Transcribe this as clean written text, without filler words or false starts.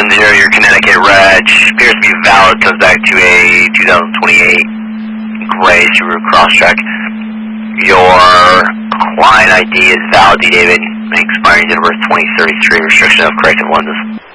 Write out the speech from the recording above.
your Connecticut reg appears to be valid, comes back to a 2028 gray Subaru Crosstrek. Your client ID is valid, David, expiring December 2033, restriction of corrective lenses.